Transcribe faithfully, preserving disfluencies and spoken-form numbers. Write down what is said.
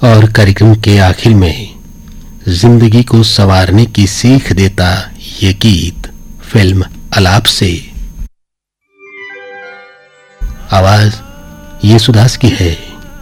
और कार्यक्रम के आखिर में जिंदगी को संवारने की सीख देता ये गीत फिल्म अलाप से। आवाज येसुदास की है।